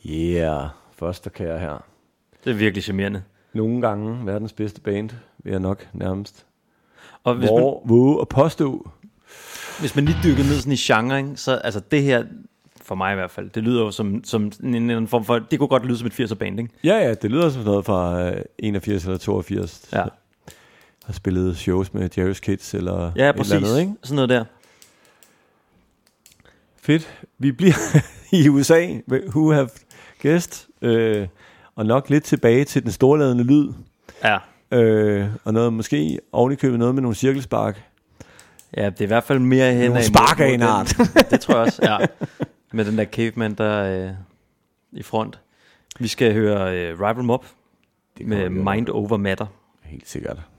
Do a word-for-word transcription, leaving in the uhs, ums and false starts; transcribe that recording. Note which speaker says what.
Speaker 1: Yeah, fosterkære her.
Speaker 2: Det er virkelig charmerende.
Speaker 1: Nogle gange verdens bedste band, vil jeg nok nærmest.
Speaker 2: Og hvis
Speaker 1: Hvor,
Speaker 2: man,
Speaker 1: våge og påstå.
Speaker 2: hvis man lige dykker ned sådan i genren, så altså det her, for mig i hvert fald, det lyder jo som, som en, en form for, det kunne godt lyde som et firser band, ikke?
Speaker 1: Ja, ja, det lyder som noget fra uh, enogfirs eller toogfirs.
Speaker 2: Ja.
Speaker 1: Har spillet shows med Jerry's Kids eller
Speaker 2: Ja,
Speaker 1: et
Speaker 2: præcis.
Speaker 1: eller andet, ikke?
Speaker 2: Sådan noget der.
Speaker 1: Fedt. Vi bliver i U S A. Who have guessed? Øh, og nok lidt tilbage til den storladende lyd.
Speaker 2: Ja.
Speaker 1: Øh, og noget, måske ovenikøbet noget med nogle cirkelspark.
Speaker 2: Ja, det er i hvert fald mere hen
Speaker 1: Nogle
Speaker 2: af
Speaker 1: spark af en art.
Speaker 2: Det tror jeg også, ja. Med den der caveman, der øh, i front. Vi skal høre øh, Rival Mob med Mind Over Matter.
Speaker 1: Helt sikkert.